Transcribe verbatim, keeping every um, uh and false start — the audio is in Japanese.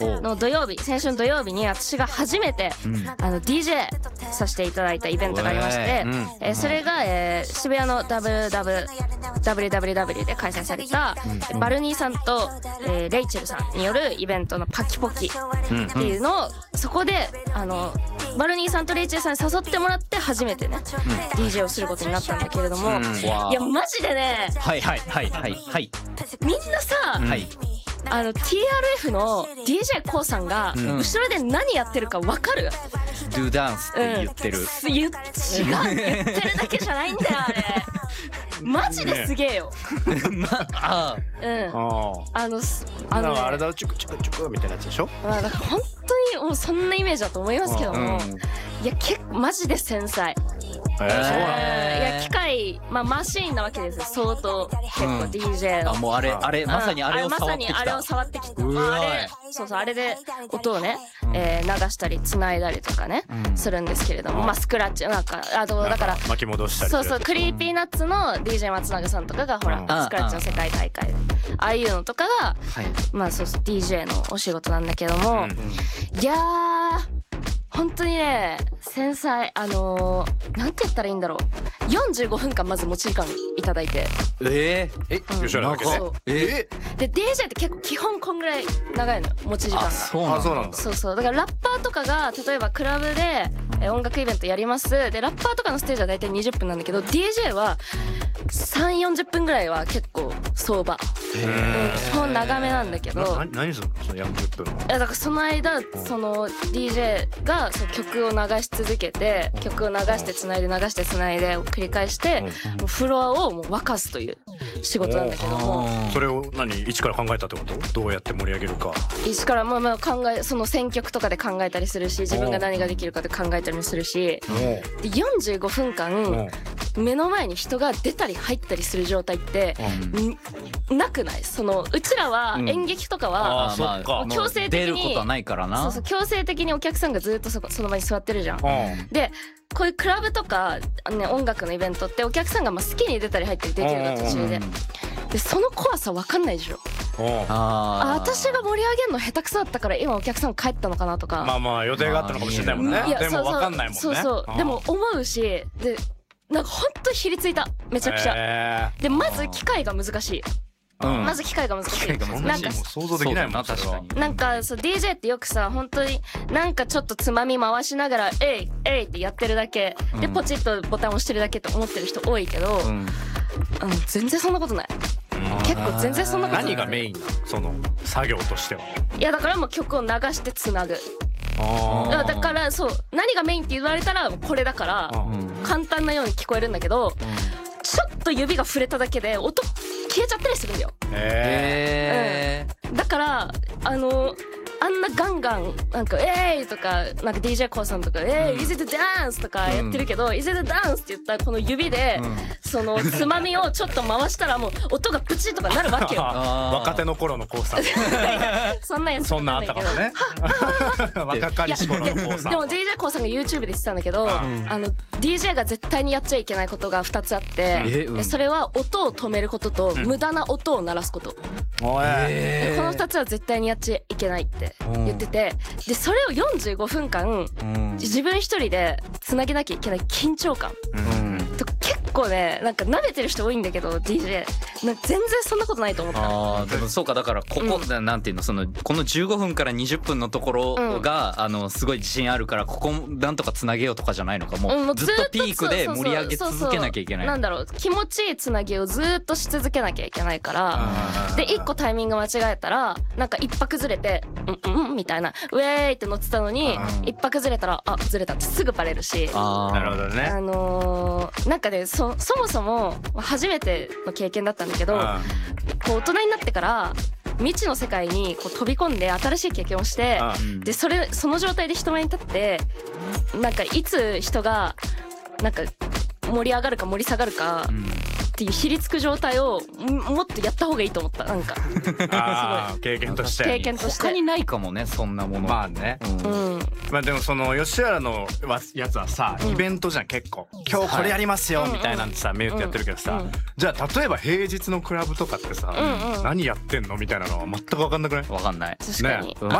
の土曜日、先週の土曜日に私が初めて、うん、あの ディージェー させていただいたイベントがありまして、うんえー、それが、えー、渋谷の ダブリューダブリューダブリューダブリュー で開催された、うん、バルニーさんと、えー、レイチェルさんによるイベントのパキポキっていうのを、うん、そこであのバルニーさんとレイチェルさんに誘ってもらって初めてね、うん、ディージェー をすることになったんだけれども、うん、いやマジでねはいはいはいはいはいみんなさ、 はいあの ティーアールエフ の ディージェー コウさんが後ろで何やってるか分かる？ Do dance って言ってる、 うん、言違う言ってるだけじゃないんだよあれマジですげえよ、 まあうんあのあのあれだチュクチュクチュクみたいなやつでしょ。 まあだから本当にもうそんなイメージだと思いますけども、いや結構マジで繊細。 えー、そうなんだ。いや機械、まあマシーンなわけですよ相当結構 ディージェー の、 あもうあれあれまさにあれを触ってきた、 まさにあれを触ってきた、あれそうそうあれで音をね、えー、流したり繋いだりとかね、うん、するんですけれども、まあスクラッチなんかあとだから巻き戻したりそうそうクリーピーナッツの ディージェー 松永さんとかがほら、うん、スクラッチの世界大会ああいうのとかが、はい、まあそうそう ディージェー のお仕事なんだけども、うん、いやー本当にね繊細あのー、なんて言ったらいいんだろうよんじゅうごふんかんまず持ち時間いただいてえー、 ええ、うん、吉原だけでそうえー、で ディージェー って結構基本こんぐらい長いの持ち時間が。 あそうなんだ。 そうなんだ。 そうそうだからラッパーとかが例えばクラブでえ音楽イベントやりますでラッパーとかのステージは大体にじゅっぷんなんだけど ディージェー はさんじゅうよんじゅっぷんぐらいは結構相場、うん、基本長めなんだけどな何するのそのよんじゅっぷんの。いやだからその間その ディージェー がその曲を流し続けて曲を流してつないで流してつないでを繰り返してもうフロアをもう沸かすという仕事なんだけども、 それを何一から考えたってこと？どうやって盛り上げるか一からまあまあ考えその選曲とかで考えたりするし自分が何ができるかで考えたりもするしでよんじゅうごふんかん目の前に人が出たり入ったりする状態ってなくない？そのうちらは演劇とかは強制的に出ることはないからな。 そうそう強制的にお客さんがずっとそその場に座ってるじゃん。でこういうクラブとか、ね、音楽のイベントってお客さんがまあ好きに出たり入ったりできるの途中ででその怖さ分かんないでしょ。ああ私が盛り上げるの下手くそだったから今お客さん帰ったのかなとかまあまあ予定があったのかもしれないもんね。でも分かんないもんね。 そうそうでも思うしでなんかほんとひりついためちゃくちゃ、えー、でまず機械が難しい、うん、まず機械が難しい。 なんか想像できないもん確かに。 なんかそう ディージェー ってよくさ本当になんかちょっとつまみ回しながら「えいえい」ってやってるだけでポチッとボタン押してるだけと思ってる人多いけど、うん、あの全然そんなことない。結構全然そんなことない。 何がメインなのその作業としては。いやだからもう曲を流してつなぐ。あだからそう何がメインって言われたらこれだから簡単なように聞こえるんだけど、うん、ちょっと指が触れただけで音消えちゃったりするんだよ。へー、うん、だからあのあんなガンガンなんか「えーい!」とかなんか ディージェー コウさんとか「えーい! Is it dance?」とかやってるけど「Is it dance?」って言ったらこの指でそのつまみをちょっと回したらもう音がプチッとかなるわけよ。 若手の頃のコウさんそんなやつそんなあったかもね。若かりし頃のコウさん。 でも ディージェー コウさんが YouTube で言ってたんだけど、うん、あの ディージェー が絶対にやっちゃいけないことがふたつあって、うん、それは音を止めることと無駄な音を鳴らすこと、うん、このふたつは絶対にやっちゃいけないって言ってて、でそれをよんじゅうごふんかん、うん、自分一人でつなげなきゃいけない緊張感、うん、と結構ねなんか慣れてる人多いんだけど ディージェー なんか全然そんなことないと思った。 あでもそうかだからここ、うん、なんていうのそのこのじゅうごふんからにじゅっぷんのところが、うん、あのすごい自信あるからここなんとかつなげようとかじゃないのかもう、うん、ずっとピークで盛り上げ続けなきゃいけない。 なんだろう気持ちいいつなぎをずっとし続けなきゃいけないからでいっこタイミング間違えたらなんか一拍ずれてうんうんみたいなウェーイって乗ってたのに一拍ずれたらあずれたってすぐバレるし。 あなるほどね。 あのー、なんかね そ, そもそも初めての経験だったんだけどこう大人になってから未知の世界にこう飛び込んで新しい経験をしてでそれその状態で人前に立ってなんかいつ人がなんか盛り上がるか盛り下がるかっていうひりつく状態をもっとやった方がいいと思った。なんかあ経験として経験として他にないかもねそんなもの。 まあね、うんうん、まあでもその吉原のやつはさ、うん、イベントじゃん結構今日これやりますよみたいなんてさメールってやってるけどさ、うんうん、じゃあ例えば平日のクラブとかってさ、うんうん、何やってんのみたいなのは全く分かんなくない？ 分かんない確かに、 ね